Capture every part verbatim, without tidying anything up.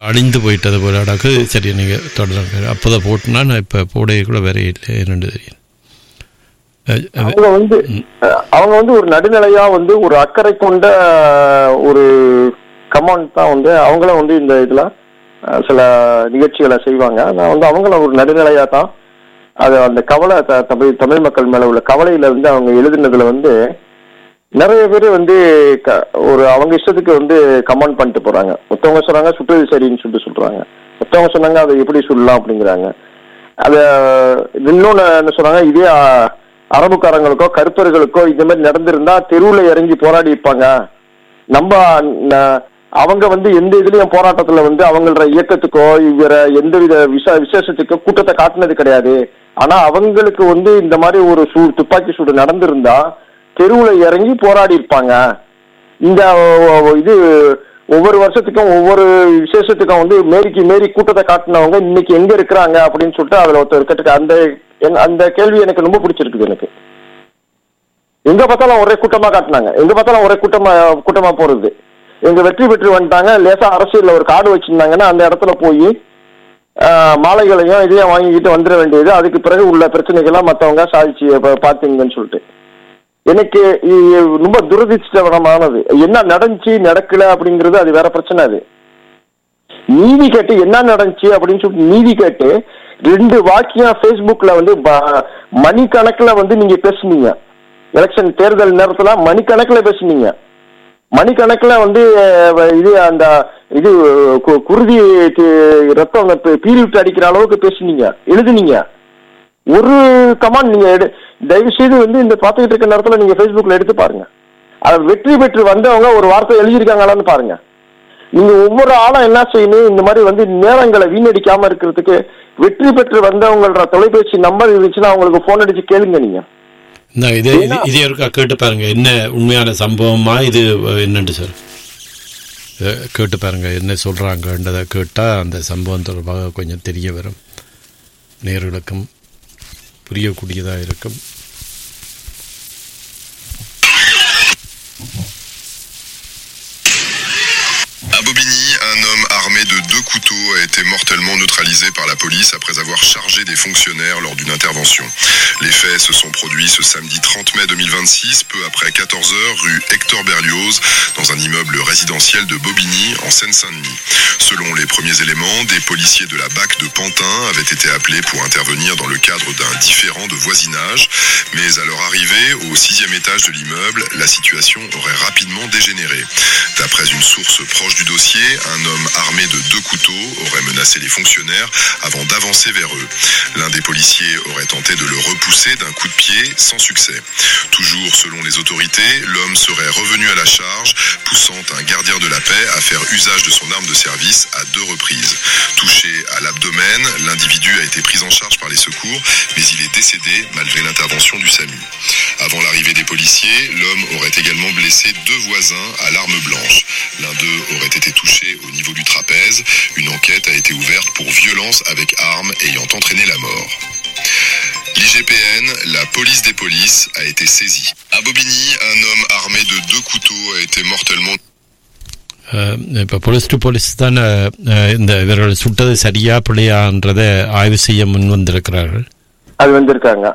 அழிந்து போயிட்டது போல அடாக்கு. சரி, நீங்கள் தொடர்ந்து அப்போதான் போட்டுனா நான் இப்போ போடைய கூட வேற இல்லை என்னென்று தெரியும். அவங்க வந்து அவங்க வந்து ஒரு நடுநிலையா வந்து ஒரு அக்கறை கொண்ட ஒரு கமாண்ட் தான் வந்து அவங்களும் வந்து இந்த இதுல சில நிகழ்ச்சிகளை செய்வாங்க. நான் வந்து அவங்கள ஒரு நடுநிலையா தான் அது அந்த கவலை தமிழ் தமிழ் மக்கள் மேல உள்ள கவலையில வந்து அவங்க எழுதுனதுல வந்து நிறைய பேர் வந்து ஒரு அவங்க இஷ்டத்துக்கு வந்து கமெண்ட் பண்ணிட்டு போறாங்க. மொத்தவங்க சொல்றாங்க சுட்டுறது சரின்னு சொல்லிட்டு சொல்றாங்க, மொத்தவங்க சொன்னாங்க அதை எப்படி சொல்லலாம் அப்படிங்கிறாங்க. அத இன்னொன்னு என்ன சொல்றாங்க, இதே அரபுக்காரங்களுக்கோ கருப்பர்களுக்கோ இந்த மாதிரி நடந்திருந்தா தெருவுல இறங்கி போராடி இருப்பாங்க. நம்ம அவங்க வந்து எந்த இதுலயும் போராட்டத்துல வந்து அவங்களோட இயக்கத்துக்கோ இவர எந்தவித விச விசேஷத்துக்கோ கூட்டத்தை காட்டினது கிடையாது. ஆனா அவங்களுக்கு வந்து இந்த மாதிரி ஒரு சூ துப்பாக்கி சூடு நடந்திருந்தா தெருவுல இறங்கி போராடி இருப்பாங்க. இந்த இது ஒவ்வொரு வருஷத்துக்கும் ஒவ்வொரு விசேஷத்துக்கும் வந்து மேரிக்கு மேரி கூட்டத்தை காட்டினவங்க இன்னைக்கு எங்க இருக்கிறாங்க அப்படின்னு சொல்லிட்டு அதுல ஒருத்தர் கேட்டு அந்த அந்த கேள்வி எனக்கு ரொம்ப பிடிச்சிருக்குது. எனக்கு எங்க பார்த்தாலும் ஒரே கூட்டமா காட்டினாங்க, எங்க பார்த்தாலும் ஒரே கூட்டமா கூட்டமா போறது. எங்க வெற்றி பெற்று வந்துட்டாங்க, லேசா அரசியல்ல ஒரு கார்டு வச்சிருந்தாங்கன்னா அந்த இடத்துல போய் மாலைகளையும் இதையும் வாங்கிக்கிட்டு வந்துட வேண்டியது. அதுக்கு பிறகு உள்ள பிரச்சனைகள்லாம் மற்றவங்க சாதிச்சு பாத்தீங்கன்னு சொல்லிட்டு எனக்கு ரொம்ப துரதிருஷ்டவனமானது. என்ன நடந்துச்சு நடக்கல அப்படிங்கிறது அது வேற பிரச்சனை. அது நீதி கேட்டு என்ன நடந்துச்சு அப்படின்னு சொல்லிட்டு நீதி கேட்டு ரெண்டு வாக்கியம் பேஸ்புக்ல வந்து மணிக்கணக்கில் வந்து நீங்க பேசுனீங்க. எலெக்ஷன் தேர்தல் நேரத்துல மணிக்கணக்கில் பேசுனீங்க. மணிக்கணக்கில் வந்து இது அந்த இது குருதி ரத்தம் பீறி விட்டு அடிக்கிற அளவுக்கு பேசுனீங்க, எழுதுனீங்க. ஒரு கமாண்ட் நீங்க தயவு செய்து வந்து இந்த பார்த்துக்கிட்டு இருக்க நேரத்தில் நீங்க பேஸ்புக்ல எடுத்து பாருங்க. அதை வெற்றி பெற்று வந்தவங்க ஒரு வார்த்தை எழுதியிருக்காங்களான்னு பாருங்க. நீங்க ஒவ்வொரு ஆளும் என்ன செய்யணும், இந்த மாதிரி வந்து நேரங்களை வீணடிக்காம இருக்கிறதுக்கு வெற்றி பெற்று வந்தவங்களோட தொலைபேசி நம்பர் இருந்துச்சுன்னா அவங்களுக்கு போன் அடிச்சு கேளுங்க. நீங்க இந்த இதே இதே இருக்கா கேட்டு பாருங்க, என்ன உண்மையான சம்பவமா இது என்னண்டு சார் கேட்டு பாருங்க, என்ன சொல்றாங்கன்றதை கேட்டா அந்த சம்பவம் தொடர்பாக கொஞ்சம் தெரிய வரும், நேர்களுக்கும் புரியக்கூடியதாக இருக்கும். À Bobigny, un homme armé de deux couteaux a été mortellement neutralisé par la police après avoir chargé des fonctionnaires lors d'une intervention. Les faits se sont produits ce samedi trente mai deux mille vingt-six, peu après quatorze heures, rue Hector Berlioz, dans un immeuble résidentiel de Bobigny, en Seine-Saint-Denis. Selon les premiers éléments, des policiers de la B A C de Pantin avaient été appelés pour intervenir dans le cadre d'un différend de voisinage, mais à leur arrivée au sixième étage de l'immeuble, la situation aurait rapidement dégénéré. D'après une source proche du dossier, un homme armé de deux couteaux aurait menacé les fonctionnaires avant d'avancer vers eux. L'un des policiers aurait tenté de le repousser d'un coup de pied sans succès. Toujours selon les autorités, l'homme serait revenu à la charge, poussant un gardien de la paix à faire usage de son arme de service à deux reprises. Touché à l'abdomen, l'individu a été pris en charge par les secours, mais il est décédé malgré l'intervention du SAMU. Avant l'arrivée des policiers, l'homme aurait également blessé deux voisins à l'arme blanche. L'un d'eux aurait été touché au niveau du trapèze. Une enquête a été ouverte pour violence avec arme ayant entraîné la mort. L'I G P N, la police des polices, a été saisie. À Bobigny, un homme armé de deux couteaux a été mortellement... இப்போ police to police தான் இந்த இவர்கள் சுட்டது சரியா பிள்ளையான்றதை ஆய்வு செய்ய முன் வந்திருக்கிறார்கள். அது வந்திருக்காங்க.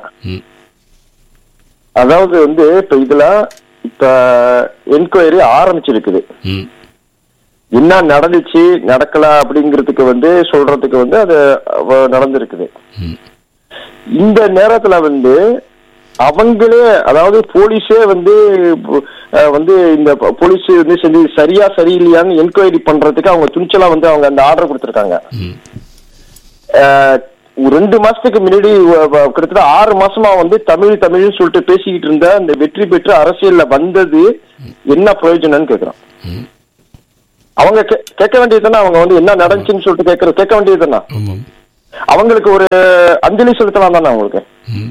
அதாவது வந்து இப்ப இதுல இப்ப என்கொயரி ஆரம்பிச்சிருக்குது. என்ன நடந்துச்சு நடக்கல அப்படிங்கிறதுக்கு வந்து சொல்றதுக்கு வந்து அது நடந்திருக்குது. இந்த நேரத்துல வந்து அவங்களே அதாவது போலீஸே வந்து வந்து இந்த போலீஸ் வந்து செஞ்சு சரியா சரியில்லையான்னு என்கொயரி பண்றதுக்கு அவங்க துணிச்சலா வந்து அவங்க அந்த ஆர்டர் கொடுத்திருக்காங்க. ரெண்டு மாசத்துக்கு முன்னாடி கிட்டத்தட்ட ஆறு மாசமா வந்து தமிழ் தமிழ்னு சொல்லிட்டு பேசிக்கிட்டு இருந்த அந்த வெற்றி பெற்று அரசியல்ல வந்தது என்ன பிரயோஜனம்னு கேக்குறான். அவங்க கேட்க வேண்டியதுதானே, அவங்க வந்து என்ன நடந்துச்சுன்னு சொல்லிட்டு கேட்கற கேட்க வேண்டியதுதானே, அவங்களுக்கு ஒரு அஞ்சலி செலுத்தலாம் தானே. அவங்களுக்கு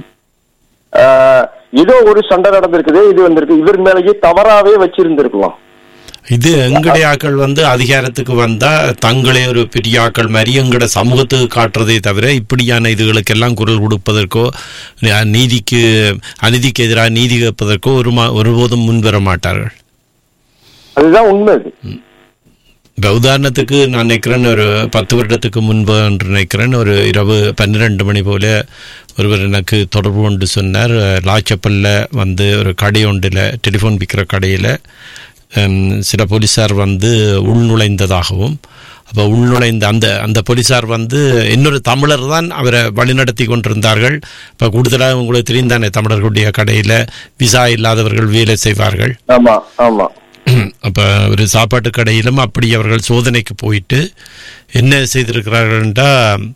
ஏதோ ஒரு சண்டை நடந்திருக்குது, இது வந்திருக்கு, இவர் மேலேயே தவறாவே வச்சிருந்திருக்கலாம். இது எங்களுடைய ஆக்கள் வந்து அதிகாரத்துக்கு வந்தா தங்களே ஒரு பெரிய ஆக்கள் மாதிரி எங்களோட சமூகத்துக்கு காட்டுறதே தவிர இப்படியான இதுகளுக்கெல்லாம் குரல் கொடுப்பதற்கோ நீதிக்கு அநீதிக்கு எதிராக நீதி கேட்பதற்கோ ஒரு ஒருபோதும் முன்வர மாட்டார்கள். அதுதான் உண்மை. இப்போ உதாரணத்துக்கு நான் நினைக்கிறேன், ஒரு பத்து வருடத்துக்கு முன்பு என்று நினைக்கிறேன், ஒரு இரவு பன்னிரெண்டு மணி போல் ஒருவர் எனக்கு தொடர்பு கொண்டு சொன்னார். லாச்சப்பல்ல வந்து ஒரு கடை ஒன்றில், டெலிஃபோன் விற்கிற கடையில் சில போலீஸார் வந்து உள்நுழைந்ததாகவும், அப்போ உள்நுழைந்த அந்த அந்த போலீஸார் வந்து இன்னொரு தமிழர் தான் அவரை வழிநடத்தி கொண்டிருந்தார்கள். இப்போ கூடுதலாக உங்களுக்கு தெரியும் தானே, தமிழர்களுடைய கடையில் விசா இல்லாதவர்கள் வேலை செய்வார்கள். ஆமாம் ஆமாம். அப்போ ஒரு சாப்பாட்டு கடையிலும் அப்படி அவர்கள் சோதனைக்கு போயிட்டு என்ன செய்திருக்கிறார்கள்டா,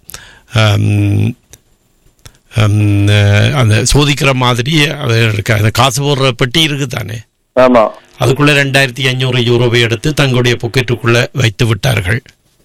அந்த சோதிக்கிற மாதிரி அந்த காசு போடுற பெட்டி இருக்குது தானே, அதுக்குள்ள ரெண்டாயிரத்தி ஐநூறு யூரோவை எடுத்து தங்களுடைய பொக்கெட்டுக்குள்ள வைத்து விட்டார்கள்.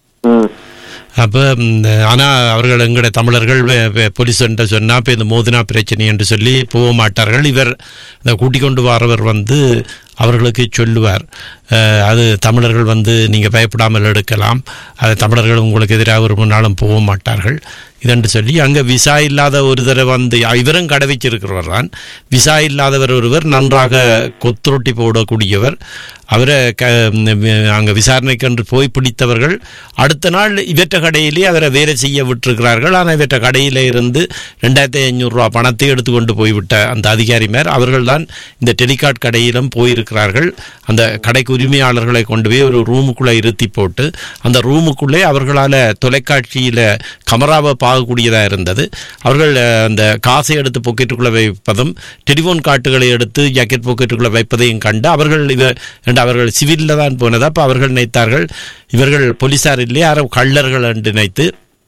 அப்போ ஆனால் அவர்கள் எங்களுடைய தமிழர்கள் போலீஸ் என்று சொன்னால் இப்போ இந்த மோதினா பிரச்சனை என்று சொல்லி போக மாட்டார்கள். இவர் இந்த கூட்டிக் கொண்டு வரவர் வந்து அவர்களுக்கு சொல்லுவார், அது தமிழர்கள் வந்து நீங்கள் பயப்படாமல் எடுக்கலாம், அது தமிழர்கள் உங்களுக்கு எதிராக ஒரு முன்னாலும் போக மாட்டார்கள் இதென்று சொல்லி அங்கே விசா இல்லாத ஒரு தடவை வந்து இவரும் கடை வச்சிருக்கிறவர் தான். விசா இல்லாதவர் ஒருவர் நன்றாக கொத்துரொட்டி போடக்கூடியவர், அவரை க அங்கே விசாரணைக்கு என்று போய் பிடித்தவர்கள் அடுத்த நாள் இவற்ற கடையிலே அவரை வேலை செய்ய விட்டிருக்கிறார்கள். ஆனால் இவற்ற கடையில் இருந்து ரெண்டாயிரத்தி ஐநூறுரூவா பணத்தை எடுத்து கொண்டு போய்விட்ட அந்த அதிகாரிமார் அவர்கள் தான் இந்த டெலிகாட் கடையிலும் போயிருக்கிறார்கள். அந்த கடைக்கு உரிமையாளர்களை கொண்டு போய் ஒரு ரூமுக்குள்ளே இருத்தி போட்டு அந்த ரூமுக்குள்ளே அவர்களால் தொலைக்காட்சியில் கமராவை பார்க்கக்கூடியதாக இருந்தது. அவர்கள் அந்த காசை எடுத்து பாக்கெட்டுக்குள்ளே வைப்பதும் டெலிஃபோன் கார்டுகளை எடுத்து ஜாக்கெட் பாக்கெட்டுக்குள்ளே வைப்பதையும் கண்டு அவர்கள் இவர் அவர்கள் சிவிலில் தான் போனது. அப்போ அவர்கள் நினைத்தார்கள் இவர்கள் போலீசார் இல்லையே, யாரோ கள்ளர்கள் என்று நினைத்து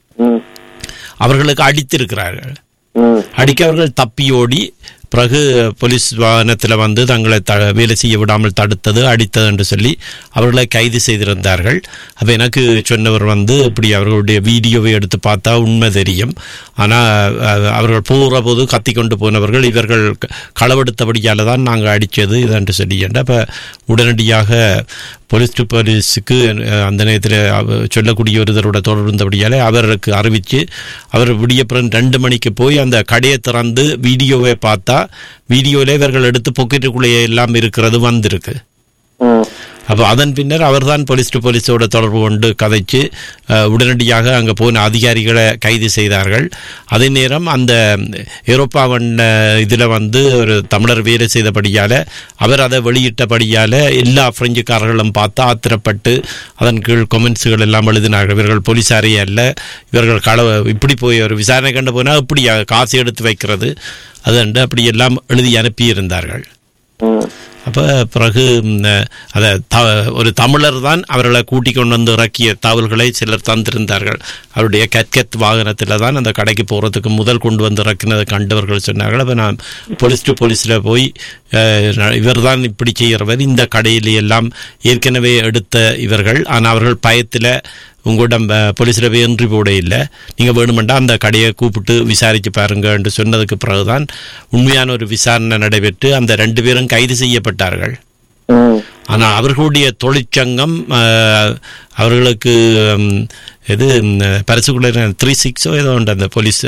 அவர்களுக்கு அடித்திருக்கிறார்கள். அடிக்க அவர்கள் தப்பியோடி பிறகு போலீஸ் வாகனத்தில் வந்து தங்களை த வேலை செய்ய விடாமல் தடுத்தது, அடித்தது என்று சொல்லி அவர்களை கைது செய்திருந்தார்கள். அப்போ எனக்கு சொன்னவர் வந்து இப்படி அவர்களுடைய வீடியோவை எடுத்து பார்த்தா உண்மை தெரியும், ஆனால் அவர்கள் போகிற போது கத்தி கொண்டு போனவர்கள் இவர்கள் களவெடுத்தபடியால் தான் நாங்கள் அடித்தது இதென்று சொல்லி. அப்போ உடனடியாக போலீஸ் டு போலீஸுக்கு அந்த நேரத்தில் சொல்லக்கூடிய ஒருத்தரோட தொடர்ந்தபடியால் அவருக்கு அறிவித்து அவர் விடியப்புறம் ரெண்டு மணிக்கு போய் அந்த கடையை திறந்து வீடியோவை பார்த்தா வீடியோவில் இவர்கள் எடுத்து பொக்கெட்டுக்குள்ளேயே எல்லாம் இருக்கிறது வந்திருக்கு. அப்போ அதன் பின்னர் அவர்தான் போலீஸ் டு போலீஸோட தொடர்பு கொண்டு கதைச்சு உடனடியாக அங்கே போன அதிகாரிகளை கைது செய்தார்கள். அதே நேரம் அந்த ஐரோப்பாவன் இதில் வந்து ஒரு தமிழர் வேலை செய்தபடியால் அவர் அதை வெளியிட்டபடியால் எல்லா பிரெஞ்சுக்காரர்களும் பார்த்து ஆத்திரப்பட்டு அதன் கீழ் கொமெண்ட்ஸுகள் எல்லாம் எழுதினார்கள். இவர்கள் போலீஸாரே அல்ல, இவர்கள் களவு இப்படி போய் ஒரு விசாரணை கண்டு போனால் இப்படி காசு எடுத்து வைக்கிறது அதுண்டு அப்படி எல்லாம் எழுதி அனுப்பியிருந்தார்கள். அப்போ பிறகு அதை த ஒரு தமிழர் தான் அவர்களை கூட்டிக் கொண்டு வந்து இறக்கிய தகவல்களை சிலர் தந்திருந்தார்கள். அவருடைய கட்கத் வாகனத்தில் தான் அந்த கடைக்கு போகிறதுக்கு முதல் கொண்டு வந்து இறக்கினதை கண்டவர்கள் சொன்னார்கள். அப்போ நான் போலீஸ் டு போலீஸில் போய் இவர் தான் இப்படி செய்கிறவர், இந்த கடையில் எல்லாம் ஏற்கனவே எடுத்த இவர்கள், ஆனால் அவர்கள் பயத்தில் உங்களிடம் போலீஸில் போய் என்ட்ரி போட இல்லை, நீங்கள் வேணுமெண்டா அந்த கடையை கூப்பிட்டு விசாரித்து பாருங்க என்று சொன்னதுக்கு பிறகுதான் உண்மையான ஒரு விசாரணை நடைபெற்று அந்த ரெண்டு பேரும் கைது செய்யப்பட்டார்கள். ஆனால் அவர்களுடைய தொழிற்சங்கம் அவர்களுக்கு எது பரிசுக்குள்ள த்ரீ சிக்ஸோ ஏதோ உண்டு அந்த போலீஸ்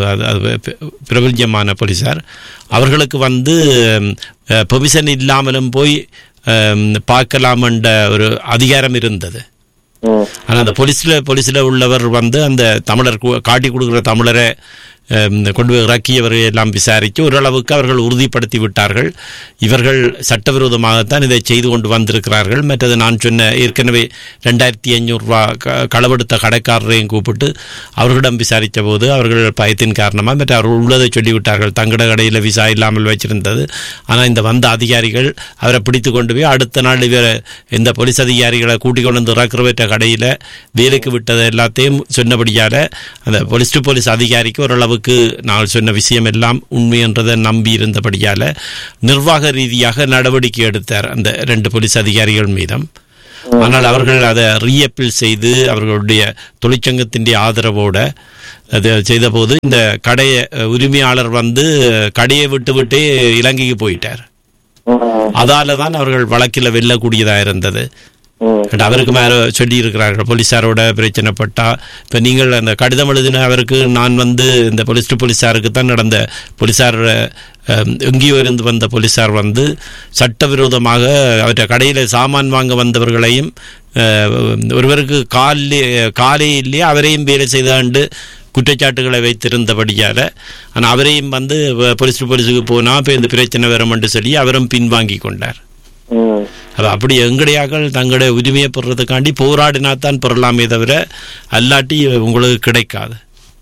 பிரபஞ்சமான போலீஸார் அவர்களுக்கு வந்து பெர்மிஷன் இல்லாமலும் போய் பார்க்கலாம் என்ற ஒரு அதிகாரம் இருந்தது. ஆனால் அந்த போலீஸில் போலீஸில் உள்ளவர் வந்து அந்த தமிழர் காட்டி கொடுக்குற தமிழரை கொண்டு போய் இறக்கியவரை எல்லாம் விசாரித்து ஓரளவுக்கு அவர்கள் உறுதிப்படுத்தி விட்டார்கள். இவர்கள் சட்டவிரோதமாகத்தான் இதை செய்து கொண்டு வந்திருக்கிறார்கள். மற்றது நான் சொன்ன ஏற்கனவே ரெண்டாயிரத்தி ஐநூறுரூவா க களவெடுத்த கடைக்காரரையும் கூப்பிட்டு அவர்களிடம் விசாரித்த போது அவர்கள் பயத்தின் காரணமாக மற்ற அவர்கள் உள்ளதை சொல்லிவிட்டார்கள், தங்கட கடையில் விசா இல்லாமல் வச்சிருந்தது. ஆனால் இந்த வந்த அதிகாரிகள் அவரை பிடித்து கொண்டு போய் அடுத்த நாள் இவர் இந்த போலீஸ் அதிகாரிகளை கூட்டிக் கொண்டு வந்து இறக்குறவற்ற கடையில் வேலைக்கு விட்டதை எல்லாத்தையும் சொன்னபடியால் அந்த போலீஸ் டு போலீஸ் அதிகாரிக்கு ஓரளவு நான் சொன்ன விஷயம் எல்லாம் உண்மை என்றதை நம்பி இருந்தபடியால நிர்வாக ரீதியாக நடவடிக்கை எடுத்தார் அந்த ரெண்டு போலீஸ் அதிகாரிகள் மீதும். ஆனால் அவர்கள் அதை ரீஅப்பீல் செய்து அவர்களுடைய தொழிற்சங்கத்தின் ஆதரவோட அதை செய்த போது இந்த கடையை உரிமையாளர் வந்து கடையை விட்டு விட்டு இலங்கைக்கு போயிட்டார். அதால தான் அவர்கள் வழக்கில் வெல்லக்கூடியதாக இருந்தது. அவருக்கு மேலே சொல்லி இருக்கிறார்கள் போலீஸாரோட பிரச்சனைப்பட்டா இப்போ நீங்கள் அந்த கடிதம் எழுதின அவருக்கு நான் வந்து இந்த போலீஸ் டு போலீஸாருக்கு தான் நடந்த போலீஸார் எங்கேயோ இருந்து வந்த போலீஸார் வந்து சட்டவிரோதமாக அவற்றை கடையில் சாமான் வாங்க வந்தவர்களையும் ஒருவருக்கு காலே காலையிலேயே அவரையும் வேலை செய்தாண்டு குற்றச்சாட்டுகளை வைத்திருந்தபடியால் ஆனால் அவரையும் வந்து போலீஸ் போலீஸுக்கு போனால் இப்போ இந்த பிரச்சனை வரும்னு சொல்லி அவரும் பின்வாங்கி கொண்டார். அது அப்படி எங்கடையாக்கள் தங்களுடைய உரிமையை பெறதுக்காண்டி போராடினா தான் பெறலாமே தவிர அல்லாட்டி உங்களுக்கு கிடைக்காது.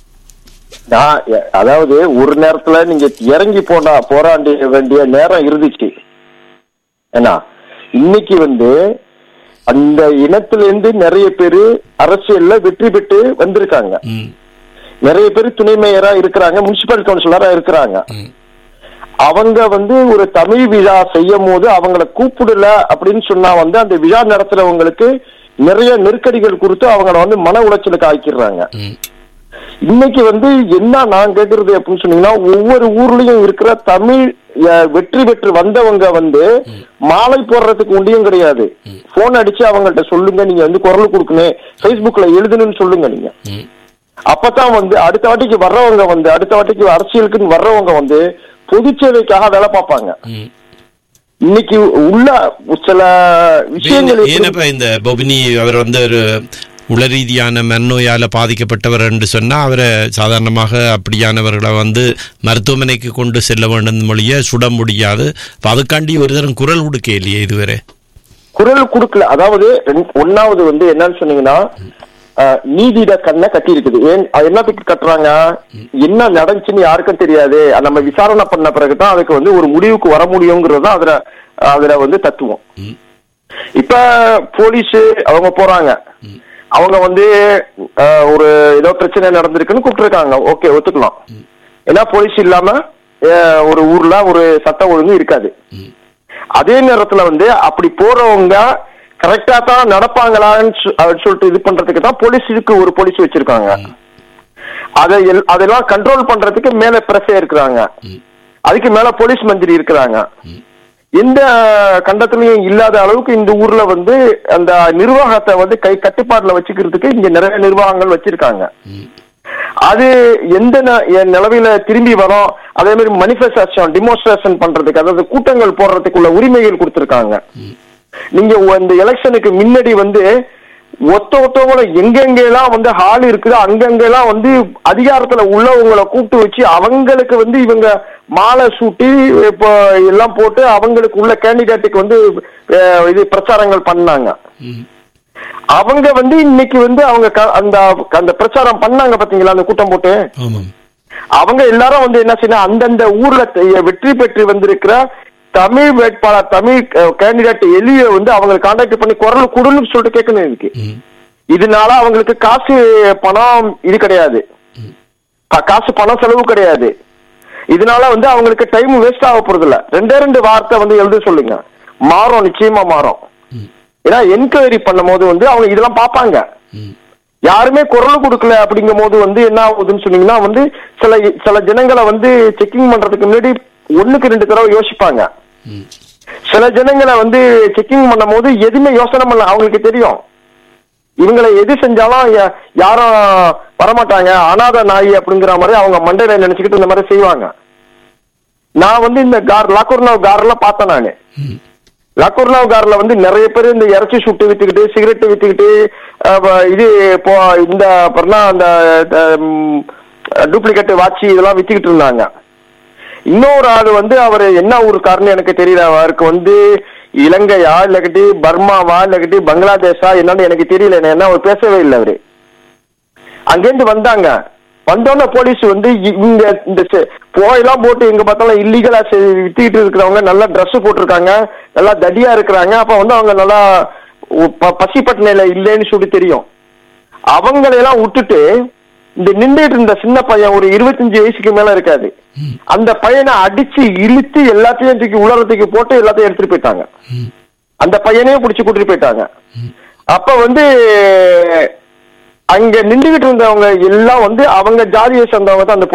அதாவது ஒரு நேரத்துல நீங்க இறங்கி போனா போராட வேண்டிய நேரம் இருந்துச்சு. ஏன்னா இன்னைக்கு வந்து அந்த இனத்திலிருந்து நிறைய பேரு அரசியல்ல வெற்றி பெற்று வந்திருக்காங்க. நிறைய பேர் துணை மேயரா இருக்கிறாங்க, முனிசிபல் கவுன்சிலரா இருக்கிறாங்க. அவங்க வந்து ஒரு தமிழ் விழா செய்யும் போது அவங்கள கூப்பிடல அப்படின்னு சொன்னா வந்து அந்த விழா நடத்துறவங்களுக்கு நிறைய நெருக்கடிகள் கொடுத்து அவங்கள வந்து மன உளைச்சலுக்கு ஆக்கிடுறாங்க. இன்னைக்கு வந்து என்ன நான் கேட்கறது அப்படின்னு சொன்னீங்கன்னா, ஒவ்வொரு ஊர்லயும் இருக்கிற தமிழ் வெற்றி பெற்று வந்தவங்க வந்து மாலை போடுறதுக்கு ஒன்றியும் கிடையாது. போன் அடிச்சு அவங்கள்ட்ட சொல்லுங்க, நீங்க வந்து குரல் கொடுக்கணும், பேஸ்புக்ல எழுதணும்னு சொல்லுங்க. நீங்க அப்பதான் வந்து அடுத்த வாட்டிக்கு வர்றவங்க வந்து அடுத்த வாட்டிக்கு அரசியலுக்குன்னு வர்றவங்க வந்து பொது சேவைக்காக வேலை பார்ப்பாங்க. இன்னைக்கு உள்ள சில விஷயங்கள் இந்த பொபினி அவர் வந்து ஒரு உள ரீதியான மனநோயால பாதிக்கப்பட்டவர் என்று சொன்னா அவரை சாதாரணமாக அப்படியானவர்களை வந்து மருத்துவமனைக்கு கொண்டு செல்ல வேண்டும் மொழிய சுட முடியாது. அதுக்காண்டி ஒரு தரம் குரல் கொடுக்க இல்லையே இதுவரை குரல் கொடுக்கல. அதாவது ஒன்னாவது வந்து என்னன்னு சொன்னீங்கன்னா, நீதியிட கண்ணை கட்டி இருக்குது. ஏன் என்னத்துக்கு கட்டுறாங்க, என்ன நடந்துச்சுன்னு யாருக்கும் தெரியாது. நம்ம விசாரணை பண்ண பிறகுதான் அதுக்கு வந்து ஒரு முடிவுக்கு வர முடியுங்கிறது அதுல அதுல வந்து தத்துவம். இப்ப போலீஸ் அவங்க போறாங்க, அவங்க வந்து ஒரு ஏதோ பிரச்சனை நடந்திருக்குன்னு கூப்பிட்டுருக்காங்க, ஓகே ஒத்துக்கலாம். ஏன்னா போலீஸ் இல்லாம ஒரு ஊர்ல ஒரு சட்டம் ஒழுங்கு இருக்காது. அதே நேரத்துல வந்து அப்படி போறவங்க கரெக்டா தான் நடப்பாங்களான்னு சொல்லிட்டு இது பண்றதுக்கு தான் போலீஸுக்கு ஒரு போலீஸ் வச்சிருக்காங்க. அதை அதெல்லாம் கண்ட்ரோல் பண்றதுக்கு மேல பிரசே இருக்கிறாங்க, அதுக்கு மேல போலீஸ் மந்திரி இருக்கிறாங்க. எந்த கண்டத்திலையும் இல்லாத அளவுக்கு இந்த ஊர்ல வந்து அந்த நிர்வாகத்தை வந்து கை கட்டுப்பாடுல வச்சுக்கிறதுக்கு இங்க நிறைய நிர்வாகங்கள் வச்சிருக்காங்க. அது எந்த நிலவையில திரும்பி வரும். அதே மாதிரி மனிஃபெஸ்டேஷன் டிமோன்ஸ்ட்ரேஷன் பண்றதுக்கு, அதாவது கூட்டங்கள் போடுறதுக்குள்ள உரிமைகள் கொடுத்திருக்காங்க. நீங்க இந்த எலெக்ஷனுக்கு முன்னாடி வந்து ஒத்த ஒத்தவங்கள எங்கெங்கெல்லாம் வந்து ஹால் இருக்குது அங்கங்கெல்லாம் வந்து அதிகாரத்துல உள்ளவங்களை கூப்பிட்டு வச்சு அவங்களுக்கு வந்து இவங்க மாலை சூட்டி இப்போ எல்லாம் போட்டு அவங்களுக்கு உள்ள கேண்டிடேட்டுக்கு வந்து இது பிரச்சாரங்கள் பண்ணாங்க. அவங்க வந்து இன்னைக்கு வந்து அவங்க அந்த அந்த பிரச்சாரம் பண்ணாங்க பாத்தீங்களா, அந்த கூட்டம் போட்டு அவங்க எல்லாரும் வந்து என்ன செய்யணும், அந்தந்த ஊர்ல வெற்றி பெற்று வந்திருக்கிற தமிழ் வேட்பாளர் தமிழ் கேண்டிடேட் எலிய வந்து அவங்களை கான்டாக்ட் பண்ணி குரல் கொடுன்னு சொல்லிட்டு கேட்கணும். இதுக்கு இதனால அவங்களுக்கு காசு பணம் இது கிடையாது, காசு பணம் செலவு கிடையாது. இதனால வந்து அவங்களுக்கு டைம் வேஸ்ட் ஆக போறது இல்ல. ரெண்டே ரெண்டு வார்த்தை வந்து எழுத சொல்லுங்க, மாறும், நிச்சயமா மாறும். ஏன்னா என்கொயரி பண்ணும் போது வந்து அவங்க இதெல்லாம் பார்ப்பாங்க. யாருமே குரல் கொடுக்கல அப்படிங்கும் போது வந்து என்ன ஆகுதுன்னு சொன்னீங்கன்னா வந்து சில சில ஜனங்களை வந்து செக்கிங் பண்றதுக்கு முன்னாடி ஒண்ணுக்கு ரெண்டு தடவை யோசிப்பாங்க. சில ஜனங்களை வந்து செக்கிங் பண்ணும் போது எதுவுமே யோசனை பண்ணல, அவங்களுக்கு தெரியும் இவங்களை எது செஞ்சாலும் யாரும் வரமாட்டாங்க, அனாத நாய் அப்படிங்கிற மாதிரி அவங்க மண்டையில நினைச்சுக்கிட்டு இந்த மாதிரி செய்வாங்க. நான் வந்து இந்த கார் லாக்கூர்னாவ் காரெல்லாம் பார்த்தேன். நானு லாக்கூர்னாவ் கார்ல வந்து நிறைய பேர் இந்த இறைச்சி சுட்டு வித்துக்கிட்டு சிகரெட்டு வித்துக்கிட்டு இது இப்போ இந்த அந்த டூப்ளிகேட் வாட்சி இதெல்லாம் வித்துக்கிட்டு இருந்தாங்க. இன்னொரு ஆள் வந்து அவர் என்ன ஊருக்காருன்னு எனக்கு தெரியல, அவருக்கு வந்து இலங்கையா இல்லக்கட்டி பர்மாவா இல்லக்கட்டி பங்களாதேஷா என்னன்னு எனக்கு தெரியல, என்ன அவர் பேசவே இல்லை. அவரு அங்கேருந்து வந்தாங்க, வந்தோடனே போலீஸ் வந்து இங்க இந்த போயெல்லாம் போட்டு எங்க பார்த்தாலும் இல்லீகலா வித்துக்கிட்டு இருக்கிறவங்க நல்லா ட்ரெஸ் போட்டிருக்காங்க, நல்லா தடியா இருக்கிறாங்க. அப்ப வந்து அவங்க நல்லா பசி பட்டினையில இல்லைன்னு சொல்லி தெரியும். அவங்களையெல்லாம் விட்டுட்டு இந்த நின்றுட்டு இருந்த சின்ன பையன் ஒரு இருபத்தஞ்சு வயசுக்கு மேல இருக்காது, அந்த பையனை அடிச்சு இழுத்து எல்லாத்தையும் தூக்கி உலகத்துக்கு போட்டு எல்லாத்தையும் எடுத்துட்டு போயிட்டாங்க. அந்த பையனையும் பிடிச்சி கூட்டிட்டு போயிட்டாங்க. அப்ப வந்து அங்க நின்றுகிட்டு இருந்தவங்க எல்லாம் வந்து அவங்க ஜாதியை சேர்ந்தவங்க தான் அந்த